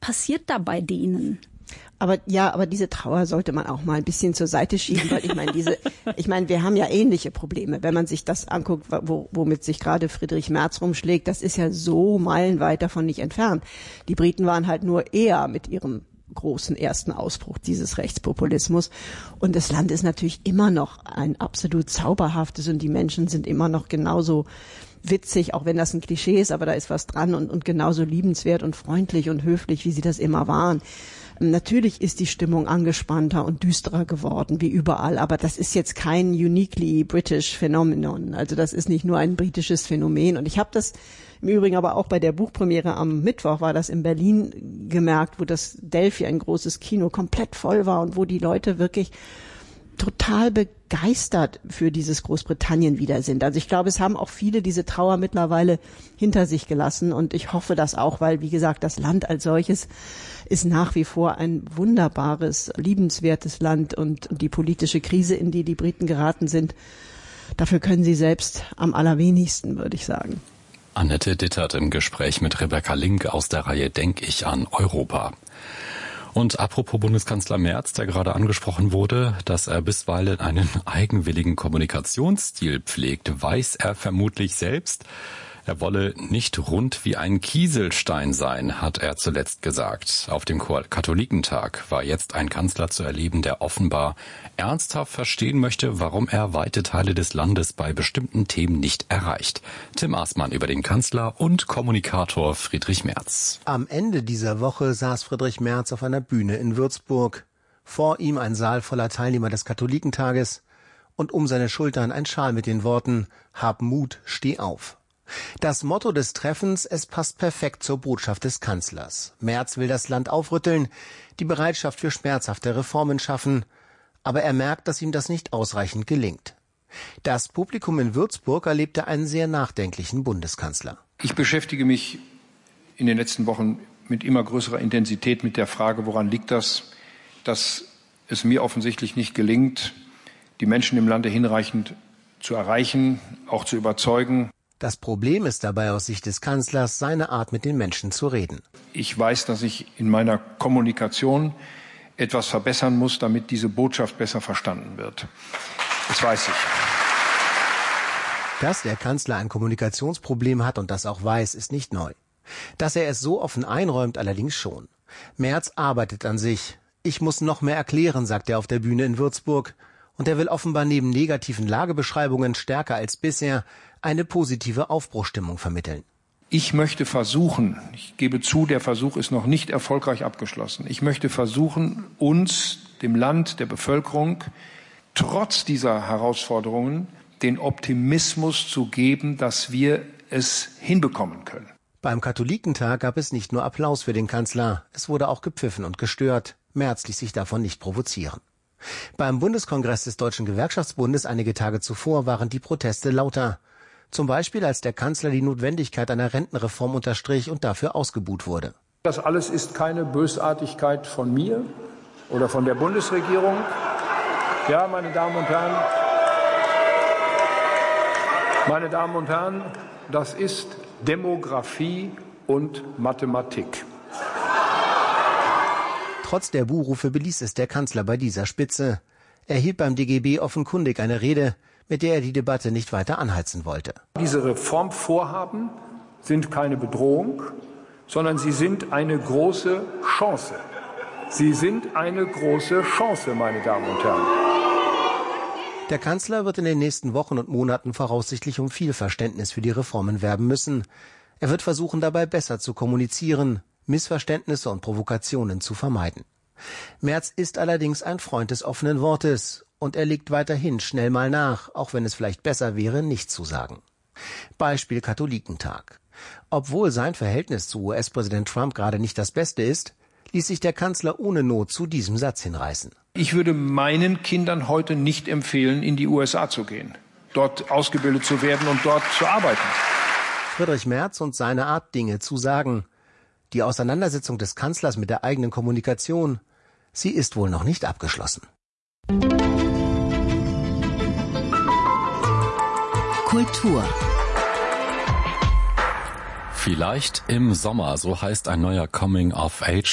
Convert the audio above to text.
passiert da bei denen? Aber diese Trauer sollte man auch mal ein bisschen zur Seite schieben, weil ich meine, wir haben ja ähnliche Probleme. Wenn man sich das anguckt, womit sich gerade Friedrich Merz rumschlägt, das ist ja so meilenweit davon nicht entfernt. Die Briten waren halt nur eher mit ihrem großen ersten Ausbruch dieses Rechtspopulismus. Und das Land ist natürlich immer noch ein absolut zauberhaftes und die Menschen sind immer noch genauso witzig, auch wenn das ein Klischee ist, aber da ist was dran und genauso liebenswert und freundlich und höflich, wie sie das immer waren. Natürlich ist die Stimmung angespannter und düsterer geworden, wie überall, aber das ist jetzt kein uniquely British Phenomenon. Also das ist nicht nur ein britisches Phänomen. Und ich habe das im Übrigen aber auch bei der Buchpremiere am Mittwoch, war das in Berlin gemerkt, wo das Delphi, ein großes Kino, komplett voll war und wo die Leute wirklich total begeistert für dieses Großbritannien wieder sind. Also ich glaube, es haben auch viele diese Trauer mittlerweile hinter sich gelassen und ich hoffe das auch, weil, wie gesagt, das Land als solches ist nach wie vor ein wunderbares, liebenswertes Land und die politische Krise, in die die Briten geraten sind, dafür können sie selbst am allerwenigsten, würde ich sagen. Annette Dittert im Gespräch mit Rebecca Link aus der Reihe Denk ich an Europa. Und apropos Bundeskanzler Merz, der gerade angesprochen wurde, dass er bisweilen einen eigenwilligen Kommunikationsstil pflegt, weiß er vermutlich selbst. Er wolle nicht rund wie ein Kieselstein sein, hat er zuletzt gesagt. Auf dem Katholikentag war jetzt ein Kanzler zu erleben, der offenbar ernsthaft verstehen möchte, warum er weite Teile des Landes bei bestimmten Themen nicht erreicht. Tim Aßmann über den Kanzler und Kommunikator Friedrich Merz. Am Ende dieser Woche saß Friedrich Merz auf einer Bühne in Würzburg. Vor ihm ein Saal voller Teilnehmer des Katholikentages und um seine Schultern ein Schal mit den Worten »Hab Mut, steh auf«. Das Motto des Treffens, es passt perfekt zur Botschaft des Kanzlers. Merz will das Land aufrütteln, die Bereitschaft für schmerzhafte Reformen schaffen, aber er merkt, dass ihm das nicht ausreichend gelingt. Das Publikum in Würzburg erlebte einen sehr nachdenklichen Bundeskanzler. Ich beschäftige mich in den letzten Wochen mit immer größerer Intensität mit der Frage, woran liegt das, dass es mir offensichtlich nicht gelingt, die Menschen im Lande hinreichend zu erreichen, auch zu überzeugen. Das Problem ist dabei aus Sicht des Kanzlers seine Art, mit den Menschen zu reden. Ich weiß, dass ich in meiner Kommunikation etwas verbessern muss, damit diese Botschaft besser verstanden wird. Das weiß ich. Dass der Kanzler ein Kommunikationsproblem hat und das auch weiß, ist nicht neu. Dass er es so offen einräumt, allerdings schon. Merz arbeitet an sich. Ich muss noch mehr erklären, sagt er auf der Bühne in Würzburg. Und er will offenbar neben negativen Lagebeschreibungen stärker als bisher eine positive Aufbruchsstimmung vermitteln. Ich möchte versuchen, ich gebe zu, der Versuch ist noch nicht erfolgreich abgeschlossen. Ich möchte versuchen, uns, dem Land, der Bevölkerung, trotz dieser Herausforderungen den Optimismus zu geben, dass wir es hinbekommen können. Beim Katholikentag gab es nicht nur Applaus für den Kanzler, es wurde auch gepfiffen und gestört. Merz ließ sich davon nicht provozieren. Beim Bundeskongress des Deutschen Gewerkschaftsbundes einige Tage zuvor waren die Proteste lauter. Zum Beispiel, als der Kanzler die Notwendigkeit einer Rentenreform unterstrich und dafür ausgebuht wurde. Das alles ist keine Bösartigkeit von mir oder von der Bundesregierung. Ja, meine Damen und Herren, das ist Demografie und Mathematik. Trotz der Buhrufe beließ es der Kanzler bei dieser Spitze. Er hielt beim DGB offenkundig eine Rede, mit der er die Debatte nicht weiter anheizen wollte. Diese Reformvorhaben sind keine Bedrohung, sondern sie sind eine große Chance. Sie sind eine große Chance, meine Damen und Herren. Der Kanzler wird in den nächsten Wochen und Monaten voraussichtlich um viel Verständnis für die Reformen werben müssen. Er wird versuchen, dabei besser zu kommunizieren, Missverständnisse und Provokationen zu vermeiden. Merz ist allerdings ein Freund des offenen Wortes und er legt weiterhin schnell mal nach, auch wenn es vielleicht besser wäre, nichts zu sagen. Beispiel Katholikentag. Obwohl sein Verhältnis zu US-Präsident Trump gerade nicht das Beste ist, ließ sich der Kanzler ohne Not zu diesem Satz hinreißen. Ich würde meinen Kindern heute nicht empfehlen, in die USA zu gehen, dort ausgebildet zu werden und dort zu arbeiten. Friedrich Merz und seine Art, Dinge zu sagen. Die Auseinandersetzung des Kanzlers mit der eigenen Kommunikation, sie ist wohl noch nicht abgeschlossen. Kultur. Vielleicht im Sommer, so heißt ein neuer Coming-of-Age